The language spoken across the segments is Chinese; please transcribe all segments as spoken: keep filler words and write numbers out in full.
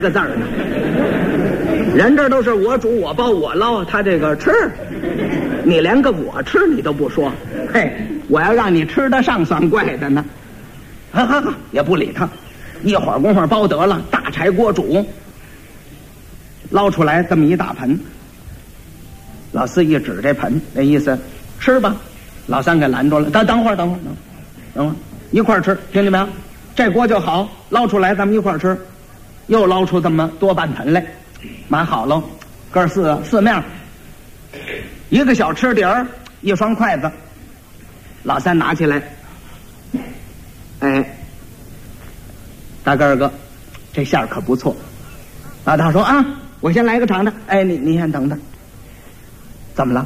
个字儿呢？人这都是我煮我包我捞，他这个吃，你连个我吃你都不说，嘿，我要让你吃得上算怪的呢。哈哈哈，也不理他，一会儿功夫包得了，大柴锅煮，捞出来这么一大盆。老四一指这盆，那意思吃吧。老三给拦住了，等等会儿，等会儿，等会儿，等会儿，一块儿吃，听见没有？这锅就好，捞出来咱们一块儿吃。又捞出这么多半盆来，码好喽，哥四四面，一个小吃碟儿，一双筷子。老三拿起来，哎，大个儿哥，这馅儿可不错。老大说啊，我先来个尝尝。哎，你你先等等。怎么了？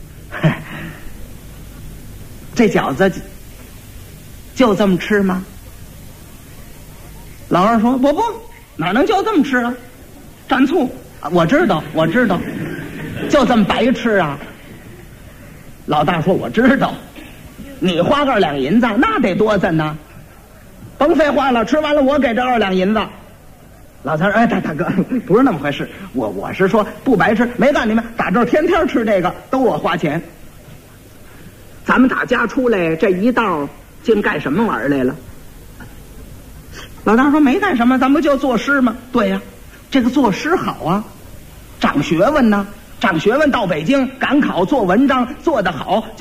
这饺子就这么吃吗？老二说不不，哪能就这么吃啊？蘸醋，我知道我知道，就这么白吃啊。老大说我知道，你花二两银子那得多咱呢，甭废话了，吃完了我给这二两银子。老三说哎，大大哥不是那么回事，我我是说不白吃，没干你们打这儿天天吃这个都我花钱。咱们打家出来这一道竟干什么玩意儿来了？老大说没干什么，咱不就作诗吗？对呀、啊，这个作诗好啊，长学问呢，长学问到北京赶考做文章做得好就